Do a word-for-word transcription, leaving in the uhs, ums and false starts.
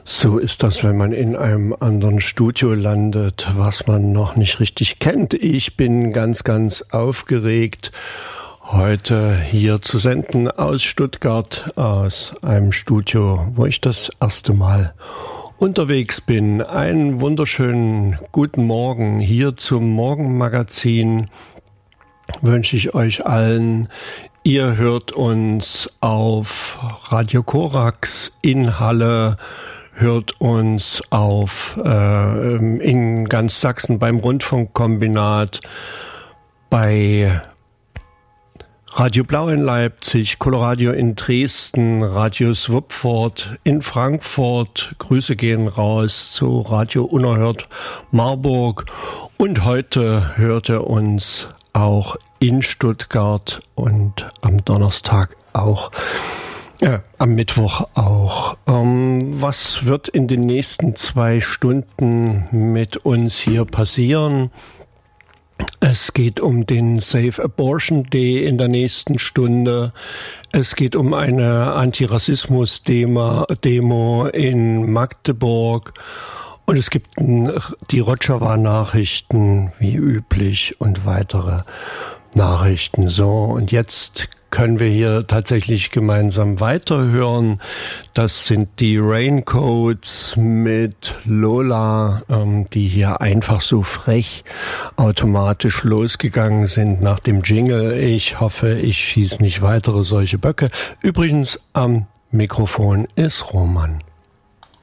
So ist das, wenn man in einem anderen Studio landet, was man noch nicht richtig kennt. Ich bin ganz, ganz aufgeregt, heute hier zu senden aus Stuttgart, aus einem Studio, wo ich das erste Mal unterwegs bin. Einen wunderschönen guten Morgen hier zum Morgenmagazin wünsche ich euch allen. Ihr hört uns auf Radio Korax in Halle, hört uns auf äh, in ganz Sachsen beim Rundfunkkombinat, bei Radio Blau in Leipzig, Coloradio in Dresden, Radio Swupford in Frankfurt. Grüße gehen raus zu Radio Unerhört Marburg. Und heute hört ihr uns auch in Stuttgart und am Donnerstag auch. Ja, am Mittwoch auch. Ähm, was wird in den nächsten zwei Stunden mit uns hier passieren? Es geht um den Safe Abortion Day in der nächsten Stunde. Es geht um eine Antirassismus-Demo Demo in Magdeburg. Und es gibt die Rojava-Nachrichten wie üblich und weitere Nachrichten. So, und jetzt können wir hier tatsächlich gemeinsam weiterhören. Das sind die Raincoats mit Lola, ähm, die hier einfach so frech automatisch losgegangen sind nach dem Jingle. Ich hoffe, ich schieße nicht weitere solche Böcke. Übrigens, am Mikrofon ist Roman.